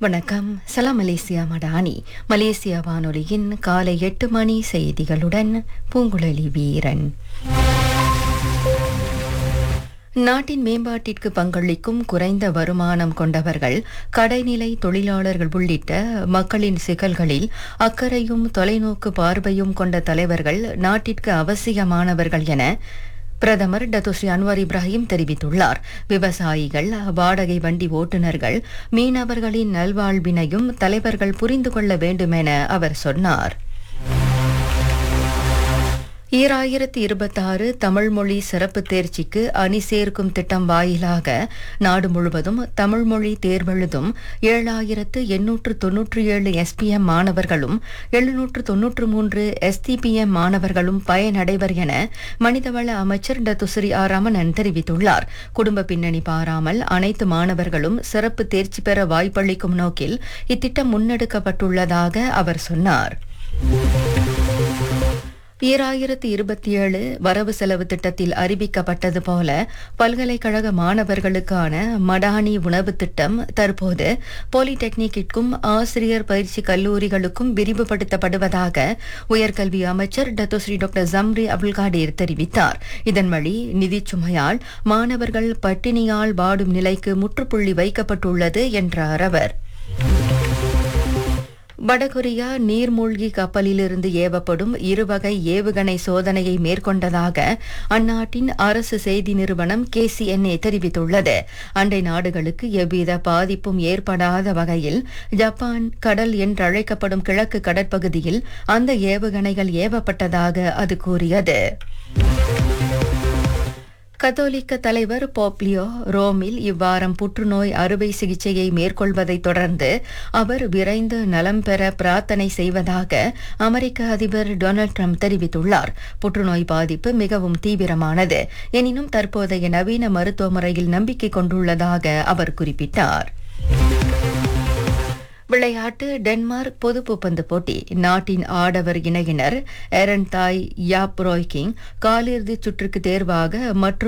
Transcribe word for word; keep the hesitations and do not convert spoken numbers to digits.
வணக்கம். சலாம் Malaysia Madani. Malaysia வானொலியின் காலை எட்டு மணி செய்திகளுடன் பூங்குழலி வீரன். நாட்டின் மேம்பாட்டிற்கு பங்களிக்கும் குறைந்த வருமானம் கொண்டவர்கள், கடைநிலை தொழிலாளர்கள் உள்ளிட்ட மக்களின் சிக்கல்களில் அக்கறையும் தொலைநோக்கு பார்வையும் கொண்ட தலைவர்கள் நாட்டிற்கு அவசியமானவர்கள் என பிரதமர் டத்துஸ்ரீ அன்வார் இப்ராஹிம் தெரிவித்துள்ளார். விவசாயிகள், வாடகை வண்டி ஓட்டுநர்கள், மீனவர்களின் நல்வாழ்வினையும் தலைவர்கள் புரிந்து கொள்ள வேண்டும் என அவர் சொன்னார். ஈராயிரத்தி இருபத்தாறு தமிழ் மொழி சிறப்பு தேர்ச்சிக்கு அணி சேர்க்கும் திட்டம் வாயிலாக நாடு முழுவதும் தமிழ் மொழி தேர்வெழுதும் ஏழாயிரத்து எண்ணூற்று தொன்னூற்றி ஏழு எஸ்பிஎம் மாணவர்களும் எழுநூற்று தொன்னூற்று மூன்று எஸ்டிபிஎம் மாணவர்களும் பயனடைவர் என மனிதவள அமைச்சர் டத்துஸ்ரீ ஆர் ரமணன் தெரிவித்துள்ளார். குடும்ப பின்னணி பாராமல் அனைத்து மாணவர்களும் சிறப்பு தேர்ச்சி பெற வாய்ப்பளிக்கும் நோக்கில் இத்திட்டம் முன்னெடுக்கப்பட்டுள்ளதாக அவர் சொன்னார். ஈராயிரத்தி இருபத்தி ஏழு வரவு செலவு திட்டத்தில் அறிவிக்கப்பட்டது போல பல்கலைக்கழக மாணவர்களுக்கான மடானி உணவு திட்டம் தற்போது பாலிடெக்னிக்கிற்கும் ஆசிரியர் பயிற்சி கல்லூரிகளுக்கும் விரிவுபடுத்தப்படுவதாக உயர்கல்வி அமைச்சர் டத்துஸ்ரீ டாக்டர் ஜம்ரி அப்துல்காடீர் தெரிவித்தார். இதன் வழி நிதிச் சுமையால் மாணவர்கள் பட்டினியால் வாடும் நிலைக்கு முற்றுப்புள்ளி வைக்கப்பட்டுள்ளது என்றார் அவர். வடகொரியா நீர்மூழ்கி கப்பலிலிருந்து ஏவப்படும் இருவகை ஏவுகணை சோதனையை மேற்கொண்டதாக அந்நாட்டின் அரசு செய்தி நிறுவனம் கேசிஎன்ஏ தெரிவித்துள்ளது. அண்டை நாடுகளுக்கு எவ்வித பாதிப்பும் ஏற்படாத வகையில் ஜப்பான் கடல் என்றழைக்கப்படும் கிழக்கு கடற்பகுதியில் அந்த ஏவுகணைகள் ஏவப்பட்டதாக அது கூறியது. கத்தோலிக்க தலைவர் போப்லியோ ரோமில் இவ்வாரம் புற்றுநோய் அறுவை சிகிச்சையை மேற்கொள்வதைத் தொடர்ந்து அவர் விரைந்து நலம் பெற பிரார்த்தனை செய்வதாக அமெரிக்க அதிபர் டொனால்ட் ட்ரம்ப் தெரிவித்துள்ளார். புற்றுநோய் பாதிப்பு மிகவும் தீவிரமானது, எனினும் தற்போதைய நவீன மருத்துவ முறையில் நம்பிக்கை கொண்டுள்ளதாக அவர் குறிப்பிட்டார். விளையாட்டு. டென்மார்க் பொது பூப்பந்து போட்டி. நாட்டின் ஆடவர் இணையினர் எரன் தாய் யாப் ரோய்கிங் காலிறுதிச் சுற்றுக்கு தேர்வாக மற்றும்